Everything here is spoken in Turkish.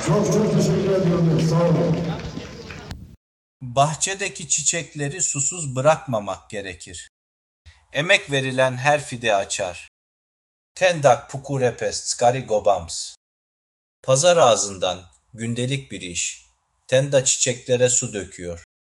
Çok çok teşekkür ediyorum. Sağ olun. Bahçedeki çiçekleri susuz bırakmamak gerekir. Emek verilen her fide açar. Tendak pukurepes skarigobams. Pazar ağzından gündelik bir iş. Tenda çiçeklere su döküyor.